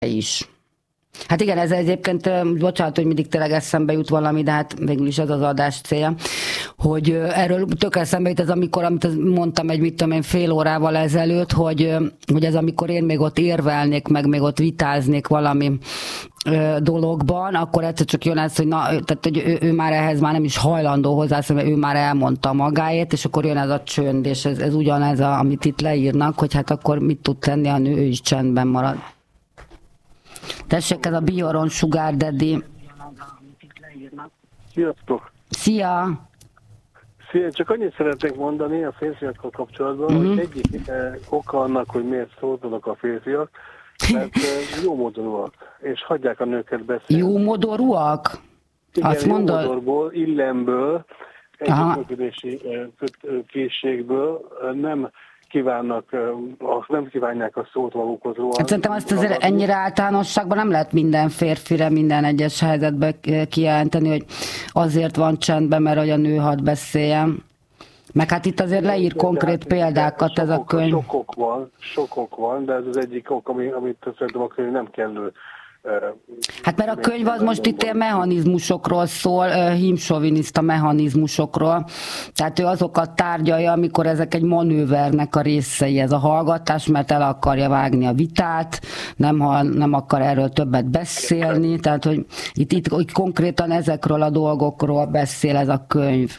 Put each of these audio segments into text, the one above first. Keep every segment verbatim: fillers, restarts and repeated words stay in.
is. Hát igen, ez egyébként, bocsánat, hogy mindig tényleg eszembe jut valami, de hát végül is ez az adás célja, hogy erről tök eszembe jut ez, amikor, amit mondtam egy, mit tudom én, fél órával ezelőtt, hogy, hogy ez amikor én még ott érvelnék, meg még ott vitáznék valami dologban, akkor egyszer csak jön ez, hogy, na, tehát, hogy ő, ő már ehhez már nem is hajlandó hozzászólni, mert ő már elmondta magáét, és akkor jön ez a csönd, és ez, ez ugyanez, a, amit itt leírnak, hogy hát akkor mit tud tenni a nő, ő is csendben marad. Tessék, ez a Bioron Sugar Daddy. Sziasztok! Szia! Szia, csak annyit szeretnék mondani a férfiakkal kapcsolatban, mm-hmm. hogy egyik eh, oka annak, hogy miért szóltanak a férfiak, mert eh, jómodorúak, és hagyják a nőket beszélni. Jómodorúak? Igen, azt mondod? jómodorból, illemből, együttműködési eh, készségből eh, nem kívánnak, azt nem kívánják a szót magukhoz róla. Hát szerintem azt azért ennyire általánosságban nem lehet minden férfire minden egyes helyzetben kijelenteni, hogy azért van csendben, mert hogy a nő hadd beszéljen. Meg hát itt azért leír konkrét példákat ez a könyv. Sok ok van, sok ok van, de ez az egyik ok, amit szerintem a könyv nem kellő. Hát mert a könyv az most itt ilyen mechanizmusokról szól, hímsoviniszta mechanizmusokról, tehát ő azokat tárgyalja, amikor ezek egy manővernek a részei, ez a hallgatás, mert el akarja vágni a vitát, nem, nem akar erről többet beszélni, tehát hogy itt, itt, itt konkrétan ezekről a dolgokról beszél ez a könyv.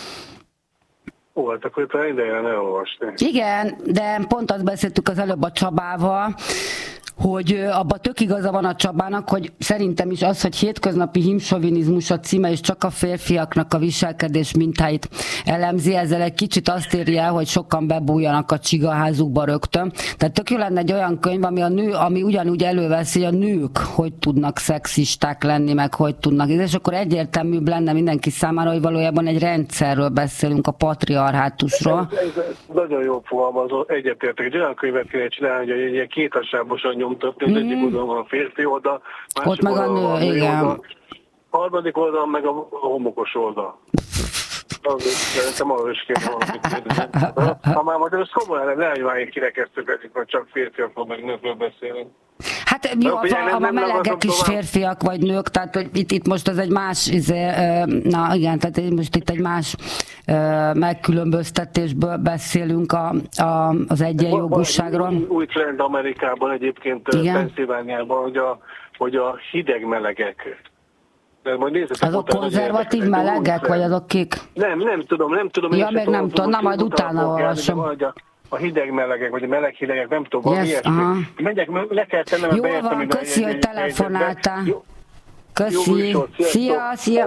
Ó, hát akkor talán idején elolvasni. Igen, de pont azt beszéltük az előbb a Csabával, hogy abban tök igaza van a Csabának, hogy szerintem is az, hogy hétköznapi hímsovinizmus a címe, és csak a férfiaknak a viselkedés mintáit elemzi, ezzel egy kicsit azt érje el, hogy sokan bebújjanak a csigaházukba rögtön. Tehát tök jó lenne egy olyan könyv, ami, a nő, ami ugyanúgy előveszi, hogy a nők hogy tudnak szexisták lenni, meg hogy tudnak. És akkor egyértelműbb lenne mindenki számára, hogy valójában egy rendszerről beszélünk, a patriarhátusról. Ez, ez, ez nagyon jól fogalmazó, egyetértek. Egy olyan könyvet kéne csinálni, hogy egy ilyen kéthasábosan nyomtatni, az egyik oldalon van a férfi oldal, másik meg a nő, a nő igen. oldal, harmadik oldalon meg a homokos oldal. Szerintem arról is kéne valamit kérdezni. Ha már majd ez komolyan, ne váljék kirekesztőkedik, mert csak férfiakról meg nőkről beszélünk. Hát jó, a, a melegek is férfiak vagy nők, tehát hogy itt, itt most ez egy más, izé, na igen, tehát most itt egy más megkülönböztetésből beszélünk a, a, az egyenjogúságról. Új, új trend Amerikában egyébként, Pennsylvániában, hogy a, hogy a hideg melegek. Azok konzervatív egy, melegek, egy vagy azok kik? Nem, nem tudom, nem tudom. Ja, még nem tudom, na majd utána olvasom. A hideg melegek, vagy a meleg hidegek, nem tudom, yes, ilyesmi. Megyek, le kell tennem, jó beértem, van, köszi, hogy telefonáltál. Köszi. Szia, szia.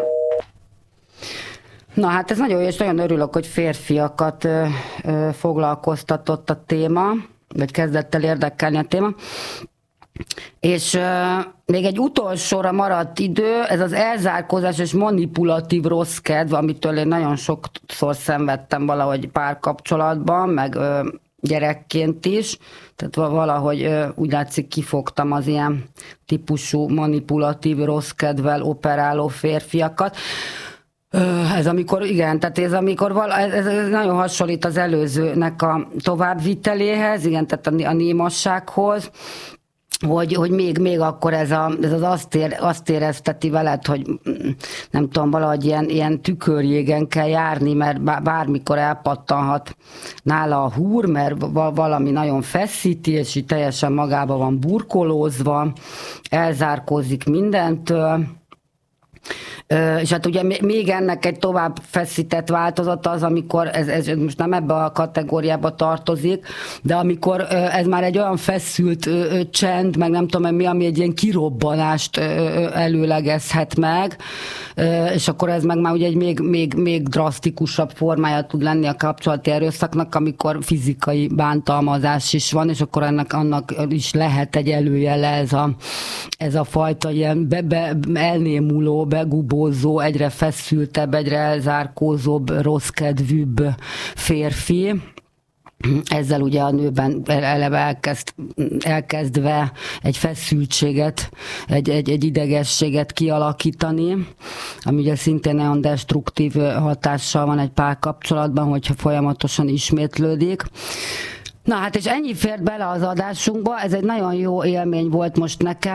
Na hát ez nagyon jó, és nagyon örülök, hogy férfiakat ö, ö, foglalkoztatott a téma, vagy kezdett el érdekelni a téma. És uh, még egy utolsóra maradt idő, ez az elzárkózás és manipulatív rossz kedv, amitől én nagyon sokszor szenvedtem valahogy párkapcsolatban, meg uh, gyerekként is, tehát valahogy uh, úgy látszik kifogtam az ilyen típusú manipulatív rossz kedvvel operáló férfiakat. Uh, ez amikor, igen, tehát ez amikor vala, ez, ez nagyon hasonlít az előzőnek a továbbviteléhez, igen, tehát a, a némassághoz, hogy, hogy még, még akkor ez, a, ez az azt, ér, azt érezteti veled, hogy nem tudom, valahogy ilyen, ilyen tükörjégen kell járni, mert bármikor elpattanhat nála a húr, mert valami nagyon feszíti, és így teljesen magába van burkolózva, elzárkózik mindentől. És hát ugye még ennek egy tovább feszített változata az, amikor, ez, ez most nem ebbe a kategóriába tartozik, de amikor ez már egy olyan feszült csend, meg nem tudom mi, ami egy ilyen kirobbanást előlegezhet meg, és akkor ez meg már ugye egy még, még, még drasztikusabb formája tud lenni a kapcsolati erőszaknak, amikor fizikai bántalmazás is van, és akkor ennek annak is lehet egy előjele ez a, ez a fajta ilyen be, be, elnémuló, begubózó, egyre feszültebb, egyre elzárkózóbb, rosszkedvűbb férfi. Ezzel ugye a nőben eleve elkezd, elkezdve egy feszültséget, egy, egy, egy idegességet kialakítani, ami ugye szintén nagyon destruktív hatással van egy párkapcsolatban, hogyha folyamatosan ismétlődik. Na hát és ennyi fért bele az adásunkba, ez egy nagyon jó élmény volt most nekem.